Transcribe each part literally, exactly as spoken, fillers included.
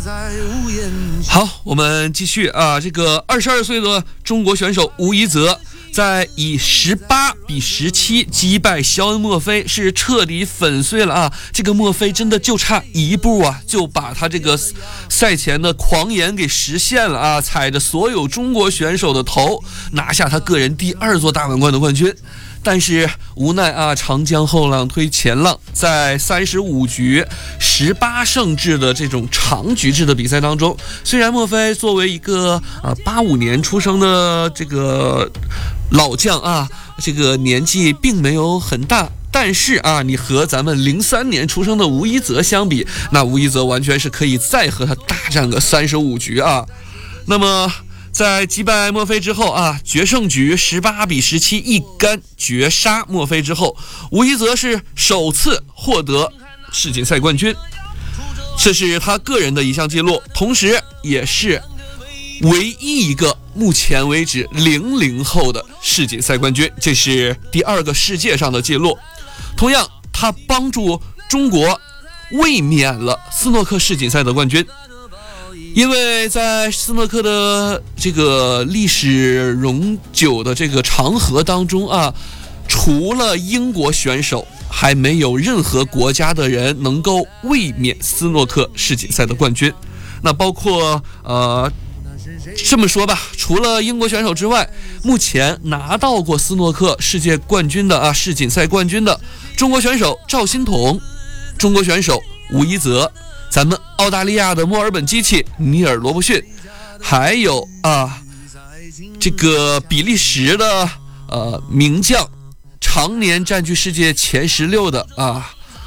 好，我们继续啊，这个二十二岁的中国选手吴一泽在以十八比十七击败肖恩墨菲，是彻底粉碎了啊！这个墨菲真的就差一步啊，就把他这个赛前的狂言给实现了啊！踩着所有中国选手的头，拿下他个人第二座大满贯的冠军。但是无奈啊，长江后浪推前浪，在三十五局十八胜制的这种长局制的比赛当中，虽然墨菲作为一个啊八五年出生的这个老将啊，这个年纪并没有很大，但是啊，你和咱们零三年出生的吴一泽相比，那吴一泽完全是可以再和他大战个三十五局啊。那么在击败墨菲之后啊，决胜局十八比十七一杆绝杀墨菲之后，吴一泽是首次获得世锦赛冠军，这是他个人的一项记录，同时也是唯一一个目前为止零零后的世锦赛冠军，这是第二个世界上的记录。同样，他帮助中国卫冕了斯诺克世锦赛的冠军。因为在斯诺克的这个历史永久的这个长河当中啊，除了英国选手，还没有任何国家的人能够卫冕斯诺克世锦赛的冠军。那包括呃这么说吧，除了英国选手之外，目前拿到过斯诺克世界冠军的啊世锦赛冠军的中国选手赵心童，中国选手吴一泽，咱们澳大利亚的墨尔本机器尼尔罗伯逊，还有啊这个比利时的呃名将，常年占据世界前十六的啊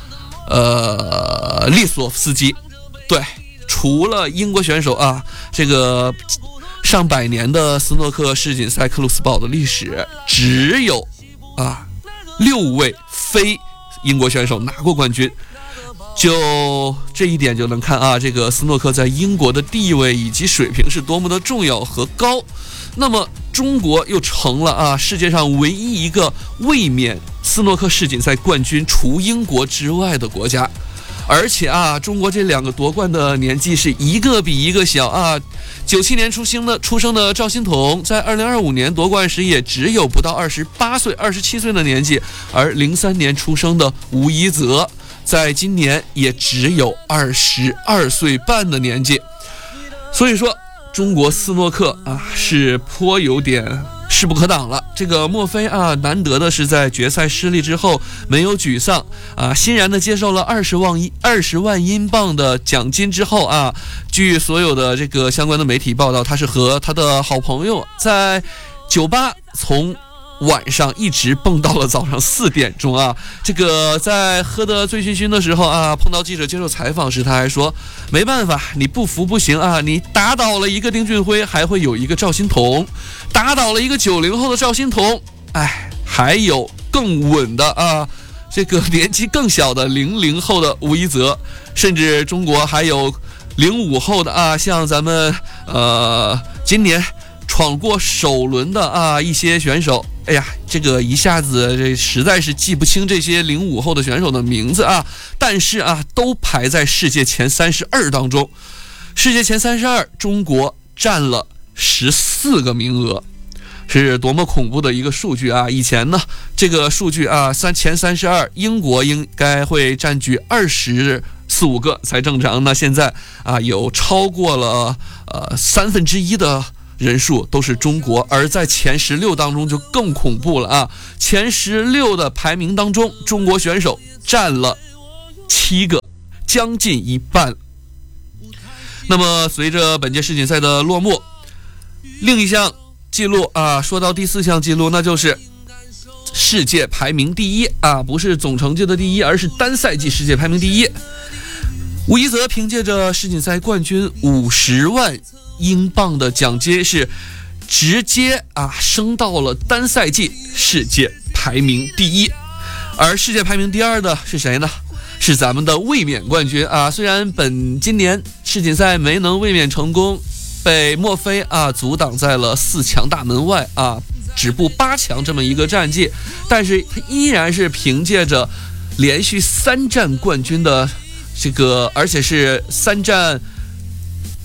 呃利索夫斯基。对，除了英国选手啊，这个上百年的斯诺克世锦赛克鲁斯堡的历史，只有啊六位非英国选手拿过冠军。就这一点就能看啊，这个斯诺克在英国的地位以及水平是多么的重要和高。那么中国又成了啊世界上唯一一个卫冕斯诺克世锦赛冠军除英国之外的国家。而且啊，中国这两个夺冠的年纪是一个比一个小啊。九七年出生的出生的赵心童，在二零二五年夺冠时也只有不到二十八岁、二十七岁的年纪，而零三年出生的吴一泽，在今年也只有二十二岁半的年纪。所以说，中国斯诺克啊是颇有点势不可挡了。这个墨菲啊，难得的是在决赛失利之后没有沮丧啊，欣然的接受了二十万一二十万英镑的奖金之后啊，据所有的这个相关的媒体报道，他是和他的好朋友在酒吧从晚上一直蹦到了早上四点钟啊！这个在喝得醉醺醺的时候啊，碰到记者接受采访时，他还说：“没办法，你不服不行啊！你打倒了一个丁俊晖，还会有一个赵心童；打倒了一个九零后的赵心童，哎，还有更稳的啊，这个年纪更小的零零后的吴一泽，甚至中国还有零五后的啊，像咱们呃今年闯过首轮的啊一些选手。”哎呀，这个一下子这实在是记不清这些零五后的选手的名字啊，但是啊，都排在世界前三十二当中。世界前三十二，中国占了十四个名额，是多么恐怖的一个数据啊！以前呢，这个数据啊，三前三十二，英国应该会占据二十四五个才正常。那现在啊，有超过了呃三分之一的人数都是中国，而在前十六当中就更恐怖了啊！前十六的排名当中，中国选手占了七个，将近一半。那么随着本届世锦赛的落幕，另一项记录啊，说到第四项记录，那就是世界排名第一啊，不是总成绩的第一，而是单赛季世界排名第一。吴一泽凭借着世锦赛冠军五十万英镑的奖金，是直接啊升到了单赛季世界排名第一。而世界排名第二的是谁呢？是咱们的卫冕冠军啊！虽然本今年世锦赛没能卫冕成功，被墨菲啊阻挡在了四强大门外啊，止步八强这么一个战绩，但是他依然是凭借着连续三战冠军的这个，而且是三战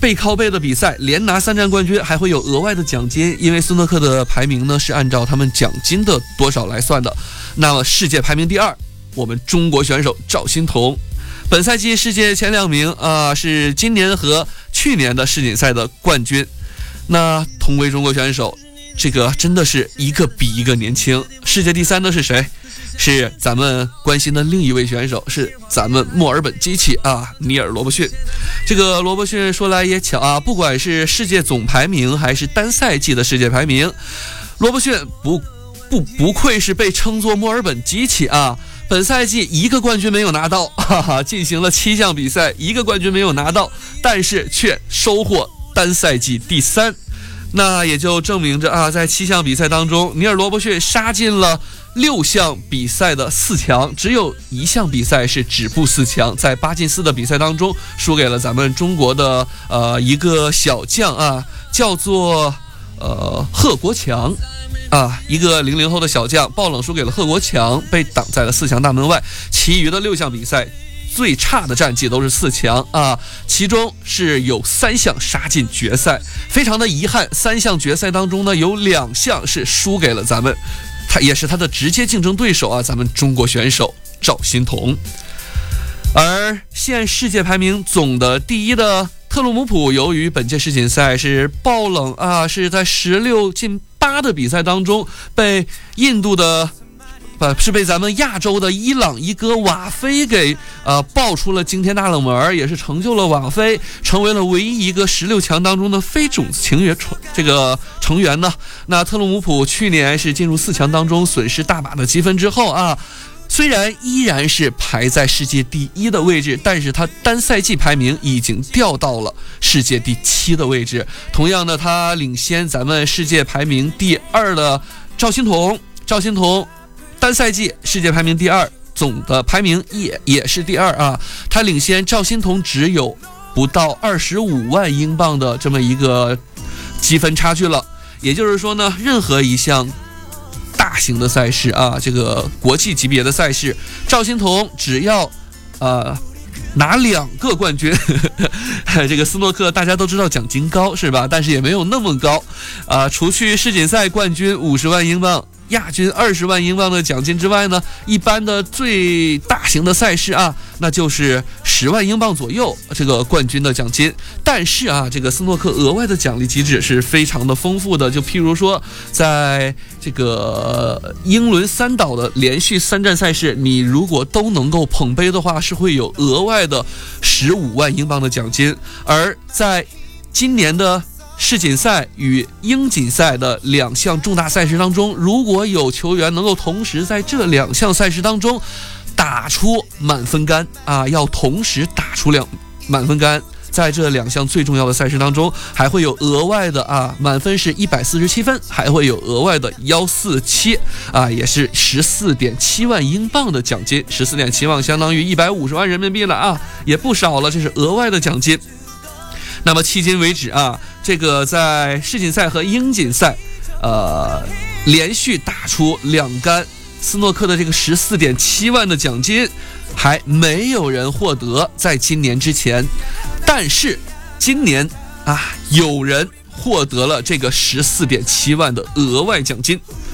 背靠背的比赛连拿三站冠军，还会有额外的奖金，因为斯诺克的排名呢是按照他们奖金的多少来算的。那么世界排名第二，我们中国选手赵心童，本赛季世界前两名啊、呃，是今年和去年的世锦赛的冠军。那同为中国选手，这个真的是一个比一个年轻。世界第三的是谁？是咱们关心的另一位选手，是咱们墨尔本机器啊，尼尔罗伯逊。这个罗伯逊说来也巧啊，不管是世界总排名还是单赛季的世界排名，罗伯逊不不不愧是被称作墨尔本机器啊。本赛季一个冠军没有拿到，哈哈，进行了七项比赛，一个冠军没有拿到，但是却收获单赛季第三。那也就证明着啊，在七项比赛当中，尼尔罗伯逊杀进了六项比赛的四强，只有一项比赛是止步四强，在八进四的比赛当中输给了咱们中国的呃一个小将啊，叫做呃贺国强啊，一个零零后的小将，爆冷输给了贺国强，被挡在了四强大门外。其余的六项比赛最差的战绩都是四强啊，其中是有三项杀进决赛，非常的遗憾，三项决赛当中呢，有两项是输给了咱们，他也是他的直接竞争对手啊，咱们中国选手赵心童。而现世界排名总的第一的特鲁姆普，由于本届世锦赛是爆冷啊，是在十六进八的比赛当中被印度的。是被咱们亚洲的伊朗一哥瓦菲给呃爆出了惊天大冷门，也是成就了瓦菲成为了唯一一个十六强当中的非种子情缘这个成员呢。那特鲁姆普去年是进入四强当中损失大把的积分之后啊，虽然依然是排在世界第一的位置，但是他单赛季排名已经掉到了世界第七的位置。同样的，他领先咱们世界排名第二的赵心童，赵心童。单赛季世界排名第二，总的排名也也是第二啊，他领先赵心童只有不到二十五万英镑的这么一个积分差距了。也就是说呢，任何一项大型的赛事啊，这个国际级别的赛事，赵心童只要呃拿两个冠军，这个斯诺克大家都知道奖金高是吧？但是也没有那么高啊、呃，除去世锦赛冠军五十万英镑。亚军二十万英镑的奖金之外呢，一般的最大型的赛事啊，那就是十万英镑左右这个冠军的奖金。但是啊，这个斯诺克额外的奖励机制是非常的丰富的，就譬如说，在这个英伦三岛的连续三站赛事，你如果都能够捧杯的话，是会有额外的十五万英镑的奖金。而在今年的世锦赛与英锦赛的两项重大赛事当中，如果有球员能够同时在这两项赛事当中打出满分杆啊，要同时打出两满分杆，在这两项最重要的赛事当中，还会有额外的啊，满分是一百四十七分，还会有额外的一百四十七啊，也是十四点七万英镑的奖金，十四点七万相当于一百五十万人民币了啊，也不少了，这是额外的奖金。那么迄今为止啊，这个在世锦赛和英锦赛，呃，连续打出两杆斯诺克的这个十四点七万的奖金，还没有人获得，在今年之前。但是今年啊，有人获得了这个十四点七万的额外奖金。